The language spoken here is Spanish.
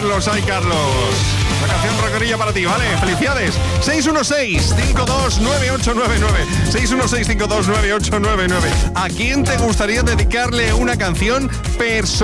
Carlos, ay Carlos. La canción rockerilla para ti, ¿vale? Felicidades. 616-529899. 616-529899. ¿A quién te gustaría dedicarle una canción personal?